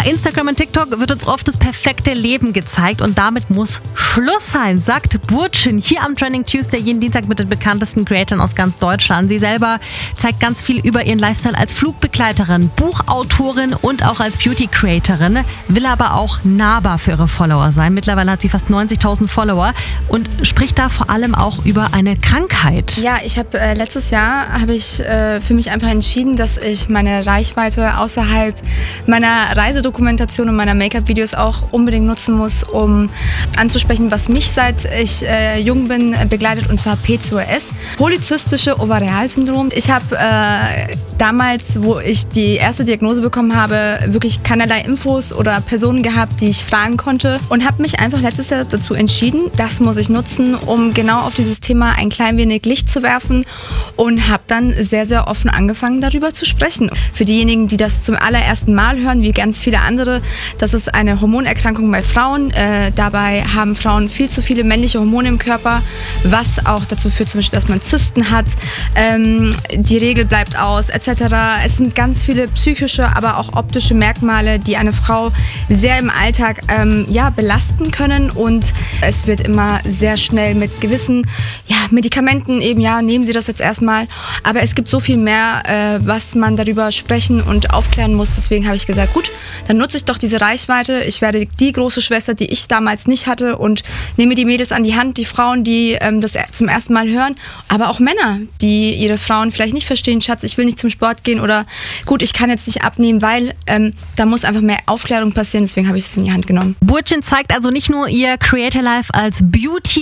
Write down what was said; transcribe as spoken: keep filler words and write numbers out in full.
Instagram und TikTok wird uns oft das perfekte Leben gezeigt und damit muss Schluss sein, sagt Burçin hier am Trending Tuesday jeden Dienstag mit den bekanntesten Creatoren aus ganz Deutschland. Sie selber zeigt ganz viel über ihren Lifestyle als Flugbegleiterin, Buchautorin und auch als Beauty-Creatorin, will aber auch nahbar für ihre Follower sein. Mittlerweile hat sie fast neunzigtausend Follower und spricht da vor allem auch über eine Krankheit. Ja, ich habe äh, letztes Jahr habe ich äh, für mich einfach entschieden, dass ich meine Reichweite außerhalb meiner Reisedokumentation und meiner Make-up-Videos auch unbedingt nutzen muss, um anzusprechen, was mich seit ich äh, jung bin begleitet, und zwar P C O S, polyzystische Ovarialsyndrom. Ich habe äh, damals, wo ich die erste Diagnose bekommen habe, wirklich keinerlei Infos oder Personen gehabt, die ich fragen konnte, und habe mich einfach letztes Jahr dazu entschieden, das muss ich nutzen, um genau auf dieses Thema ein klein wenig Licht zu werfen, und habe dann sehr, sehr offen angefangen, darüber zu sprechen. Für diejenigen, die das zum allerersten Mal hören, wie ganz viele andere, das ist eine Hormonerkrankung bei Frauen. Äh, dabei haben Frauen viel zu viele männliche Hormone im Körper, was auch dazu führt, zum Beispiel, dass man Zysten hat, ähm, die Regel bleibt aus, et cetera. Es sind ganz viele psychische, aber auch optische Merkmale, die eine Frau sehr im Alltag ähm, ja, belasten können, und es wird immer sehr schnell mit gewissen ja, Medikamenten eben, ja, nehmen Sie das jetzt erstmal, aber es gibt so viel mehr, äh, was man darüber sprechen und aufklären muss. Deswegen habe ich gesagt, gut, dann nutze ich doch diese Reichweite. Ich werde die große Schwester, die ich damals nicht hatte, und nehme die Mädels an die Hand, die Frauen, die ähm, das zum ersten Mal hören, aber auch Männer, die ihre Frauen vielleicht nicht verstehen, Schatz, ich will nicht zum Sport gehen, oder gut, ich kann jetzt nicht abnehmen, weil ähm, da muss einfach mehr Aufklärung passieren, deswegen habe ich es in die Hand genommen. Burçin zeigt also nicht nur ihr Creator Life als Beauty